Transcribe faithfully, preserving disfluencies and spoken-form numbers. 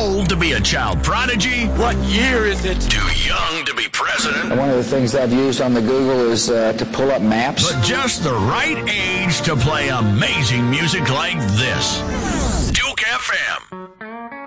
old to be a child prodigy. What year is it? Too young to be president. And one of the things I've used on the Google is uh, to pull up maps. But just the right age to play amazing music like this. Duke F M.